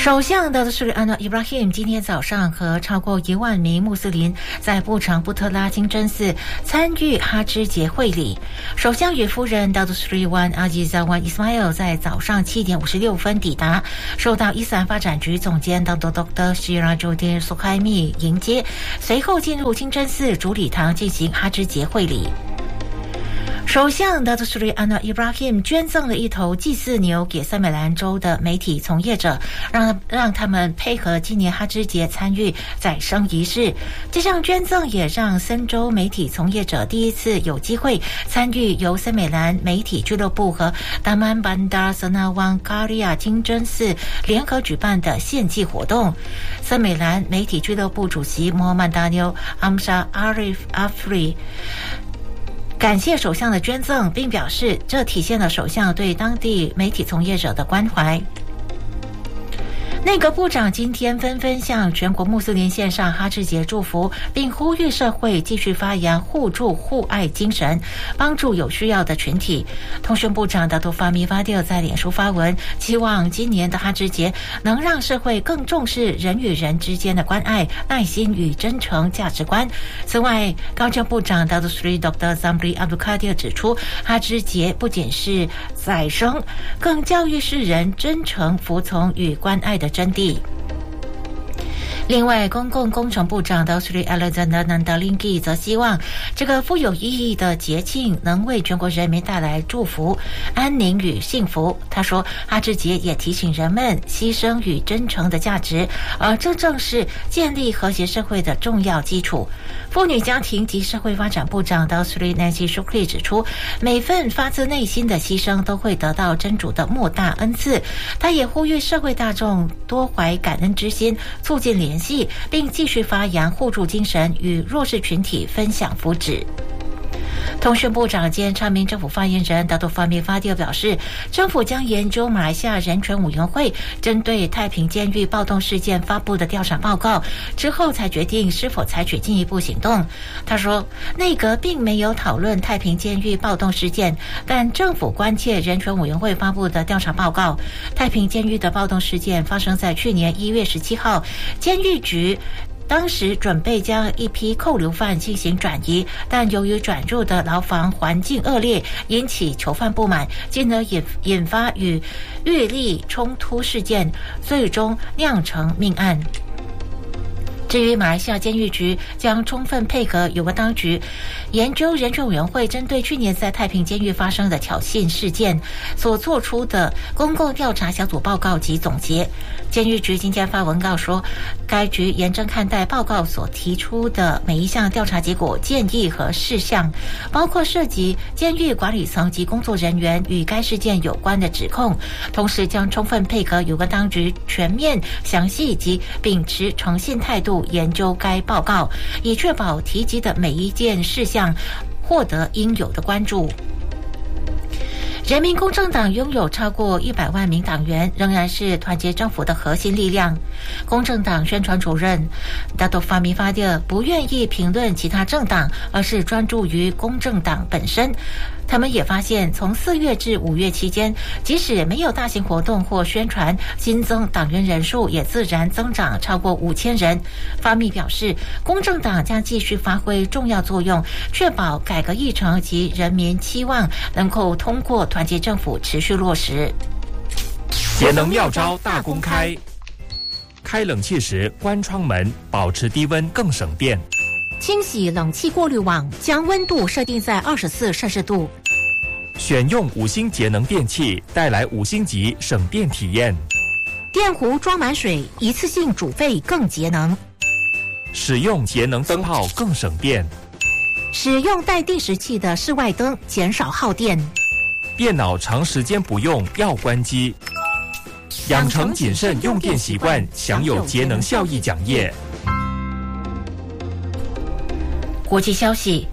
首相的苏里安诺·伊布拉希姆今天早上和超过1万名穆斯林在布城布特拉清真寺参与哈芝节会礼。首相与夫人达杜斯里万阿吉扎万伊斯迈尔在早上7点56分抵达，受到伊斯兰发展局总监达多多的希拉朱丁苏开密迎接，随后进入清真寺主礼堂进行哈芝节会礼。首相达杜斯里安诺·伊布拉希姆捐赠了一头祭祀牛给森美兰州的媒体从业者，让他们配合今年哈芝节参与宰牲仪式。这项捐赠也让森州媒体从业者第一次有机会参与由森美兰媒体俱乐部和达曼班达瑟纳旺卡利亚清真寺联合举办的献祭活动。森美兰媒体俱乐部主席摩曼达纽·阿姆沙阿瑞夫阿弗里感谢首相的捐赠，并表示这体现了首相对当地媒体从业者的关怀。内阁部长今天纷纷向全国穆斯林献上哈芝节祝福，并呼吁社会继续发扬互助互爱精神，帮助有需要的群体。通讯部长达多法米法蒂尔在脸书发文，期望今年的哈芝节能让社会更重视人与人之间的关爱、耐心与真诚价值观。此外，高教部长达多斯里 Dr. Zambri Abdul Kadir 指出，哈芝节不仅是宰牲，更教育世人真诚、服从与关爱的真谛。另外，公共工程部长的 Sri Alexander Nandalingi 则希望这个富有意义的节庆能为全国人民带来祝福、安宁与幸福。他说，哈芝节也提醒人们牺牲与真诚的价值，而这正是建立和谐社会的重要基础。妇女家庭及社会发展部长的 Sri Nancy Shukri 指出，每份发自内心的牺牲都会得到真主的莫大恩赐。他也呼吁社会大众多怀感恩之心，促进联系，并继续发扬互助精神，与弱势群体分享福祉。通讯部长兼昌明政府发言人达多法米法蒂尔表示，政府将研究马来西亚人权委员会针对太平监狱暴动事件发布的调查报告，之后才决定是否采取进一步行动。他说，内阁并没有讨论太平监狱暴动事件，但政府关切人权委员会发布的调查报告。太平监狱的暴动事件发生在去年1月17号，监狱局当时准备将一批扣留犯进行转移，但由于转入的牢房环境恶劣，引起囚犯不满，进而引发与狱吏冲突事件，最终酿成命案。至于马来西亚监狱局将充分配合有关当局研究人权委员会针对去年在太平监狱发生的挑衅事件所做出的公共调查小组报告及总结。监狱局今天发文告说，该局严正看待报告所提出的每一项调查结果、建议和事项，包括涉及监狱管理层及工作人员与该事件有关的指控，同时将充分配合有关当局全面、详细及秉持诚信态度研究该报告，以确保提及的每一件事项获得应有的关注。人民公正党拥有超过100万名党员，仍然是团结政府的核心力量。公正党宣传主任达多法米法蒂尔不愿意评论其他政党，而是专注于公正党本身。他们也发现，从4月至5月期间，即使没有大型活动或宣传，新增党员人数也自然增长超过5000人。法米表示，公正党将继续发挥重要作用，确保改革议程及人民期望能够通过团结政府持续落实。 节能妙招大公开，开冷气时关窗门，保持低温更省电。 清洗冷气过滤网，将温度设定在24摄氏度。 选用5星节能电器，带来5星级省电体验。 电壶装满水，一次性煮沸更节能。 使用节能灯泡更省电。 使用带定时器的室外灯，减少耗电。 电脑长时间不用要关机。养成谨慎用电习惯，享有节能效益奖业。 国际消息，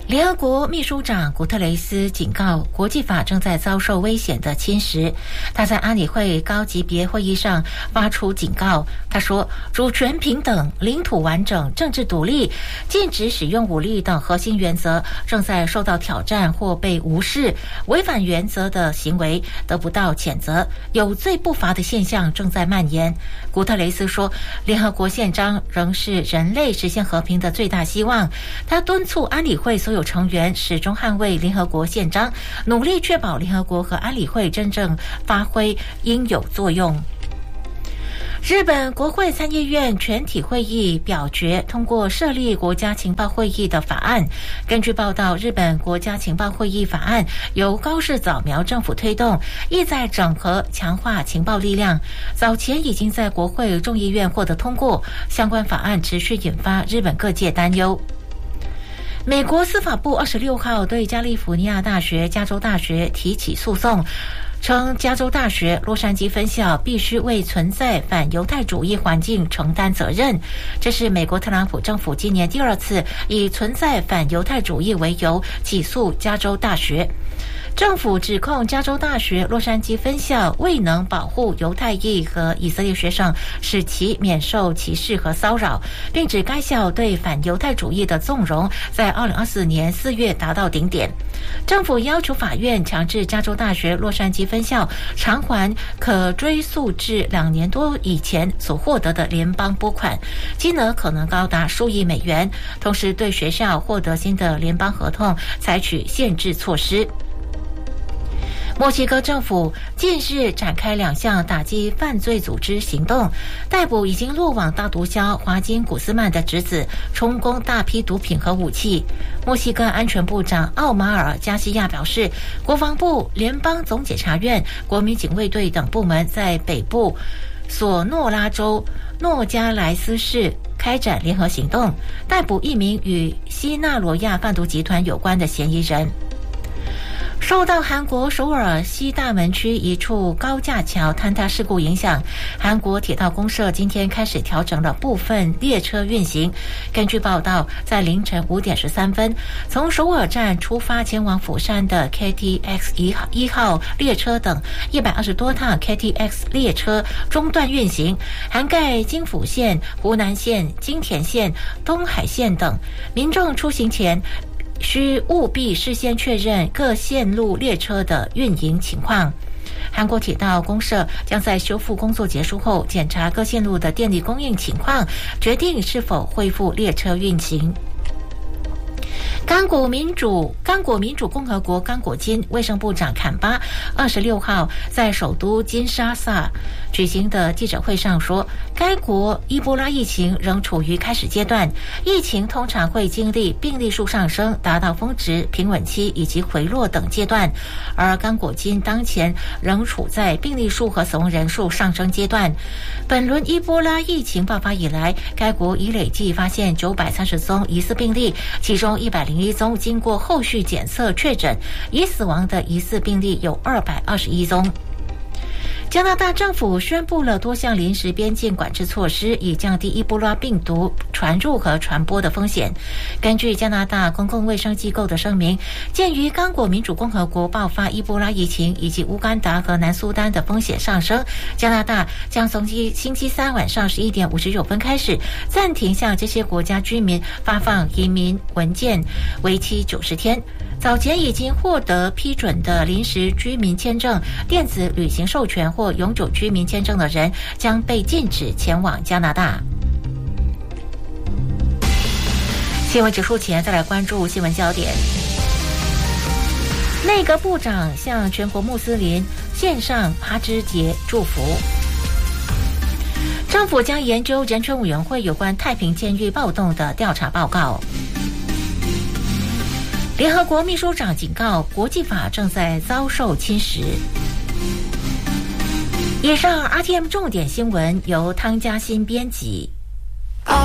联合国秘书长古特雷斯警告，国际法正在遭受危险的侵蚀。他在安理会高级别会议上发出警告。他说，主权平等、领土完整、政治独立、禁止使用武力等核心原则正在受到挑战或被无视，违反原则的行为得不到谴责，有罪不罚的现象正在蔓延。古特雷斯说，联合国宪章仍是人类实现和平的最大希望。他敦促安理会所有成员始终捍卫联合国宪章，努力确保联合国和安理会真正发挥应有作用。日本国会参议院全体会议表决通过设立国家情报会议的法案。根据报道，日本国家情报会议法案由高市早苗政府推动，意在整合强化情报力量。早前已经在国会众议院获得通过，相关法案持续引发日本各界担忧。美国司法部26号对加利福尼亚大学、加州大学提起诉讼，称加州大学洛杉矶分校必须为存在反犹太主义环境承担责任。这是美国特朗普政府今年第二次以存在反犹太主义为由起诉加州大学。政府指控加州大学洛杉矶分校未能保护犹太裔和以色列学生，使其免受歧视和骚扰，并指该校对反犹太主义的纵容在2024年4月达到顶点。政府要求法院强制加州大学洛杉矶分校偿还可追溯至2年多以前所获得的联邦拨款，金额可能高达数亿美元，同时对学校获得新的联邦合同采取限制措施。墨西哥政府近日展开2项打击犯罪组织行动，逮捕已经落网大毒枭华金·古斯曼的侄子，充公大批毒品和武器。墨西哥安全部长奥马尔·加西亚表示，国防部、联邦总检察院、国民警卫队等部门在北部索诺拉州诺加莱斯市开展联合行动，逮捕1名与西纳罗亚贩毒集团有关的嫌疑人。受到韩国首尔西大门区一处高架桥坍塌事故影响，韩国铁道公社今天开始调整了部分列车运行。根据报道，在凌晨5点13分，从首尔站出发前往釜山的 KTX 1号列车等120多趟 KTX 列车中断运行，涵盖京釜线、湖南线、京田线、东海线等。民众出行前需务必事先确认各线路列车的运营情况。韩国铁道公社将在修复工作结束后检查各线路的电力供应情况，决定是否恢复列车运行。刚果民主共和国刚果金卫生部长坎巴26号在首都金沙萨举行的记者会上说，该国伊波拉疫情仍处于开始阶段，疫情通常会经历病例数上升、达到峰值、平稳期以及回落等阶段，而刚果金当前仍处在病例数和死亡人数上升阶段。本轮伊波拉疫情爆发以来，该国已累计发现930宗疑似病例，其中101宗经过后续检测确诊，已死亡的疑似病例有221宗。加拿大政府宣布了多项临时边境管制措施，以降低伊波拉病毒传入和传播的风险。根据加拿大公共卫生机构的声明，鉴于刚果民主共和国爆发伊波拉疫情以及乌干达和南苏丹的风险上升，加拿大将从星期三晚上11点59分开始暂停向这些国家居民发放移民文件，为期90天。早前已经获得批准的临时居民签证、电子旅行授权或永久居民签证的人将被禁止前往加拿大。新闻结束前，再来关注新闻焦点。内阁部长向全国穆斯林献上哈芝节祝福。政府将研究人权委员会有关太平监狱暴动的调查报告。联合国秘书长警告，国际法正在遭受侵蚀。以上 RTM 重点新闻由汤嘉欣编辑，